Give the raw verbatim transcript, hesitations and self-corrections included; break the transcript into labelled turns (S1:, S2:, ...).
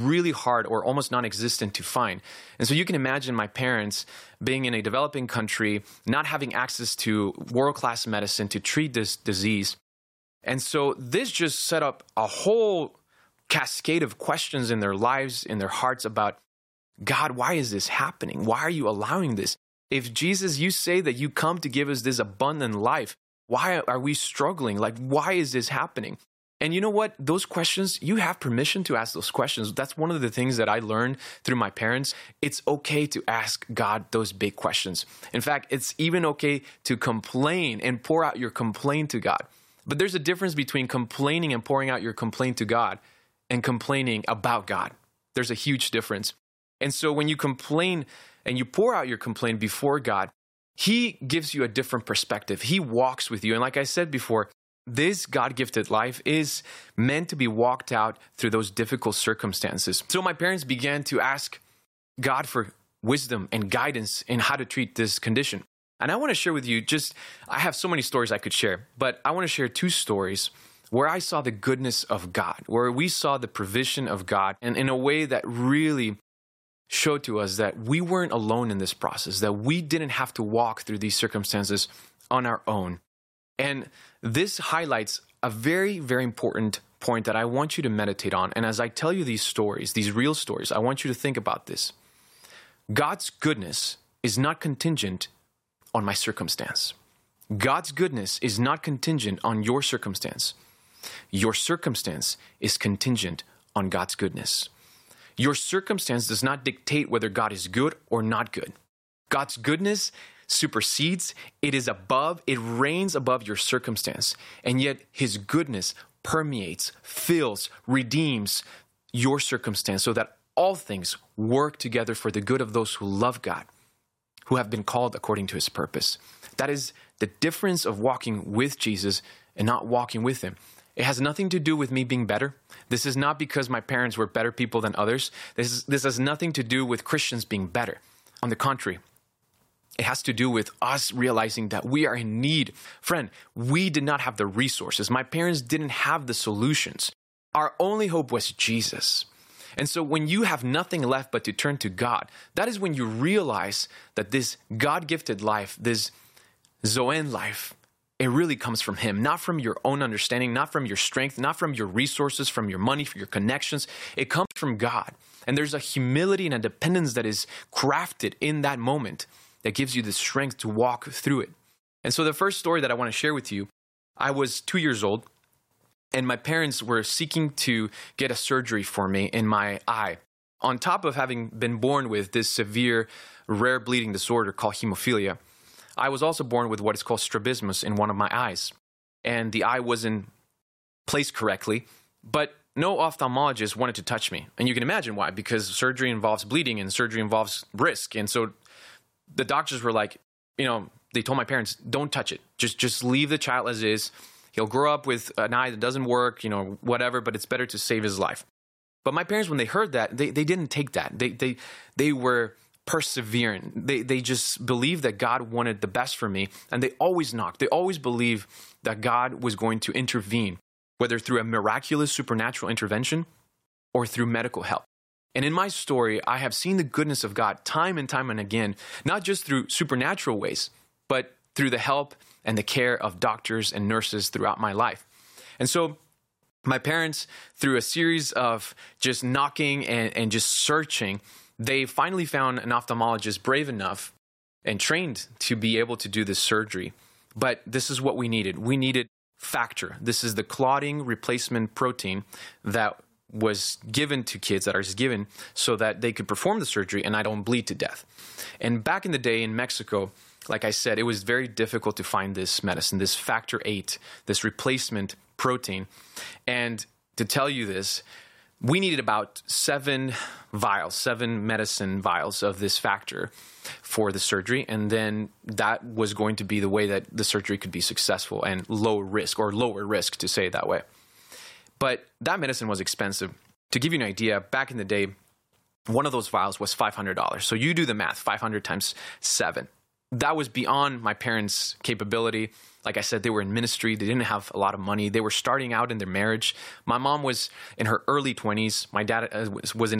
S1: really hard or almost non-existent to find. And so you can imagine my parents being in a developing country, not having access to world-class medicine to treat this disease. And so this just set up a whole cascade of questions in their lives, in their hearts about, God, why is this happening? Why are you allowing this? If Jesus, you say that you come to give us this abundant life, why are we struggling? Like, why is this happening? And you know what? Those questions, you have permission to ask those questions. That's one of the things that I learned through my parents. It's okay to ask God those big questions. In fact, it's even okay to complain and pour out your complaint to God. But there's a difference between complaining and pouring out your complaint to God and complaining about God. There's a huge difference. And so when you complain and you pour out your complaint before God, He gives you a different perspective. He walks with you. And like I said before, this God-gifted life is meant to be walked out through those difficult circumstances. So my parents began to ask God for wisdom and guidance in how to treat this condition. And I want to share with you just, I have so many stories I could share, but I want to share two stories where I saw the goodness of God, where we saw the provision of God, and in a way that really showed to us that we weren't alone in this process, that we didn't have to walk through these circumstances on our own. And this highlights a very, very important point that I want you to meditate on. And as I tell you these stories, these real stories, I want you to think about this. God's goodness is not contingent on my circumstance. God's goodness is not contingent on your circumstance. Your circumstance is contingent on God's goodness. Your circumstance does not dictate whether God is good or not good. God's goodness supersedes, it is above, it reigns above your circumstance. And yet His goodness permeates, fills, redeems your circumstance so that all things work together for the good of those who love God, who have been called according to His purpose. That is the difference of walking with Jesus and not walking with Him. It has nothing to do with me being better. This is not because my parents were better people than others. This is, this has nothing to do with Christians being better. On the contrary, it has to do with us realizing that we are in need. Friend, we did not have the resources. My parents didn't have the solutions. Our only hope was Jesus. And so when you have nothing left but to turn to God, that is when you realize that this God-gifted life, this Zoan life, it really comes from Him, not from your own understanding, not from your strength, not from your resources, from your money, from your connections. It comes from God. And there's a humility and a dependence that is crafted in that moment that gives you the strength to walk through it. And so the first story that I want to share with you, I was two years old, and my parents were seeking to get a surgery for me in my eye. On top of having been born with this severe, rare bleeding disorder called hemophilia, I was also born with what is called strabismus in one of my eyes. And the eye wasn't placed correctly, but no ophthalmologist wanted to touch me. And you can imagine why, because surgery involves bleeding and surgery involves risk. And so the doctors were like, you know, they told my parents, don't touch it. Just just leave the child as is. He'll grow up with an eye that doesn't work, you know, whatever, but it's better to save his life. But my parents, when they heard that, they, they didn't take that. They they they were persevering. They they just believed that God wanted the best for me, and they always knocked. They always believed that God was going to intervene, whether through a miraculous supernatural intervention or through medical help. And in my story, I have seen the goodness of God time and time and again, not just through supernatural ways, but through the help and the care of doctors and nurses throughout my life. And so my parents, through a series of just knocking and, and just searching, they finally found an ophthalmologist brave enough and trained to be able to do this surgery. But this is what we needed. We needed factor. This is the clotting replacement protein that was given to kids, that is given so that they could perform the surgery and I don't bleed to death. And back in the day in Mexico, like I said, it was very difficult to find this medicine, this factor eight, this replacement protein. And to tell you this, we needed about seven vials, seven medicine vials of this factor for the surgery. And then that was going to be the way that the surgery could be successful and low risk, or lower risk to say it that way. But that medicine was expensive. To give you an idea, back in the day, one of those vials was five hundred dollars. So you do the math, five hundred times seven. that was beyond my parents' capability. Like I said, they were in ministry. They didn't have a lot of money. They were starting out in their marriage. My mom was in her early twenties. My dad was in